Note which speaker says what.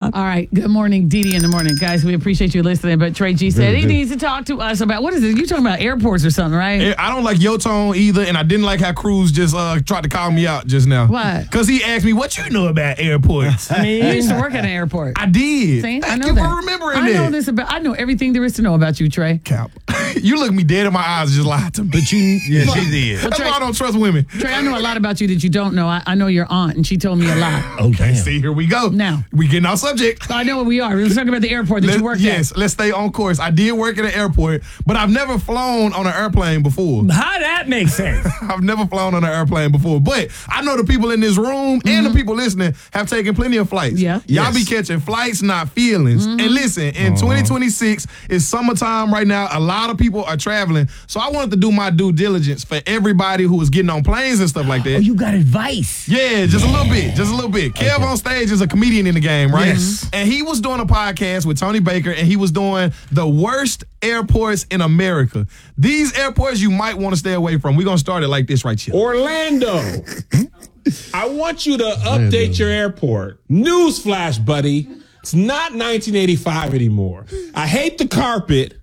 Speaker 1: All right. Good morning, Dee in the morning. Guys, we appreciate you listening. But Trey G said he needs to talk to us about, what is it? You talking about airports or something, right?
Speaker 2: I don't like your tone either, and I didn't like how Cruz just tried to call me out just now.
Speaker 1: Why?
Speaker 2: Because he asked me, what you know about airports?
Speaker 1: I mean, you used to work at an airport.
Speaker 2: I did.
Speaker 1: See,
Speaker 2: Thank
Speaker 1: I know
Speaker 2: you
Speaker 1: that.
Speaker 2: for remembering
Speaker 1: I know
Speaker 2: that.
Speaker 1: this about. I know everything there is to know about you, Trey.
Speaker 2: Cap. You look me dead in my eyes and just lied to me.
Speaker 3: But yeah, she did.
Speaker 2: That's
Speaker 1: Trey-
Speaker 2: why I don't trust women.
Speaker 1: Trey, I know a lot about you that you don't know. I know your aunt, and she told me a lot.
Speaker 3: Oh, damn.
Speaker 2: See, here we go.
Speaker 1: Now.
Speaker 2: We getting off subject.
Speaker 1: So I know what we are. We're talking about the airport that you worked
Speaker 2: Yes,
Speaker 1: at.
Speaker 2: let's stay on course. I did work at an airport, but I've never flown on an airplane before.
Speaker 3: How that makes sense?
Speaker 2: I've never flown on an airplane before, but I know the people in this room and the people listening have taken plenty of flights.
Speaker 1: Yeah.
Speaker 2: Y'all be catching flights, not feelings. And listen, in 2026, it's summertime right now. A lot of people are traveling. So I wanted to do my due diligence for everybody who was getting on planes and stuff like that.
Speaker 3: Oh, you got advice.
Speaker 2: Yeah, just a little bit. Just a little bit. Kev on stage is a comedian in the game, right?
Speaker 3: Yes.
Speaker 2: And he was doing a podcast with Tony Baker, and he was doing the worst airports in America. These airports you might want to stay away from. We're going to start it like this right here.
Speaker 4: Orlando. I want you to update your airport. Newsflash, buddy. It's not 1985 anymore. I hate the carpet,